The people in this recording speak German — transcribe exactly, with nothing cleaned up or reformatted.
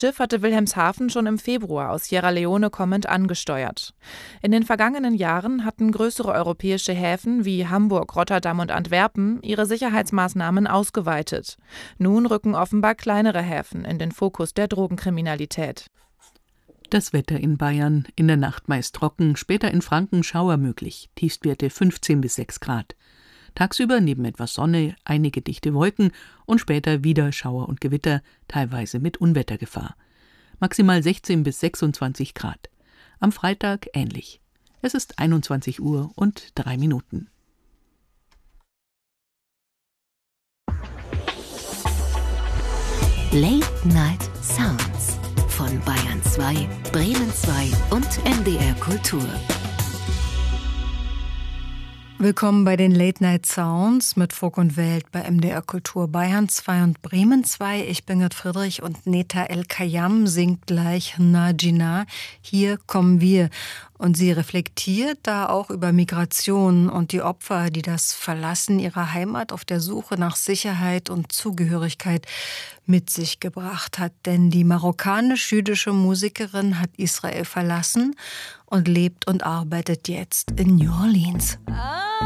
Schiff hatte Wilhelmshaven schon im Februar aus Sierra Leone kommend angesteuert. In den vergangenen Jahren hatten größere europäische Häfen wie Hamburg, Rotterdam und Antwerpen ihre Sicherheitsmaßnahmen ausgeweitet. Nun rücken offenbar kleinere Häfen in den Fokus der Drogenkriminalität. Das Wetter in Bayern: in der Nacht meist trocken, später in Franken Schauer möglich, Tiefstwerte fünfzehn bis sechs Grad. Tagsüber neben etwas Sonne einige dichte Wolken und später wieder Schauer und Gewitter, teilweise mit Unwettergefahr. Maximal sechzehn bis sechsundzwanzig Grad. Am Freitag ähnlich. Es ist einundzwanzig Uhr und drei Minuten. Late Night Sounds von Bayern zwei, Bremen zwei und M D R Kultur. Willkommen bei den Late Night Sounds mit Folk und Welt bei M D R Kultur Bayern zwei und Bremen zwei. Ich bin Gerd Friedrich und Neta El-Kayam singt gleich Najina, hier kommen wir. Und sie reflektiert da auch über Migration und die Opfer, die das Verlassen ihrer Heimat auf der Suche nach Sicherheit und Zugehörigkeit mit sich gebracht hat. Denn die marokkanisch-jüdische Musikerin hat Israel verlassen und lebt und arbeitet jetzt in New Orleans.